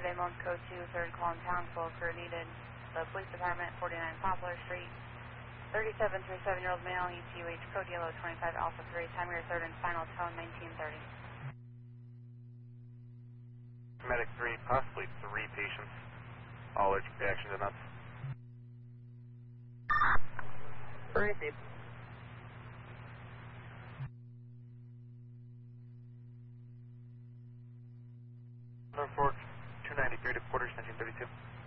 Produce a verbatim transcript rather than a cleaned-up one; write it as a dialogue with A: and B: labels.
A: Bay Mounds Code two, third call in town, full crew needed. The police department, forty-nine Poplar Street. thirty-seven through seven-year-old male, E T U H, code yellow, twenty-five Alpha three, time your third and final tone, nineteen thirty.
B: Medic three, possibly three patients. All allergic reactions and nuts.
C: Received.
B: Norfolk two ninety-three to Porter's nineteen thirty-two.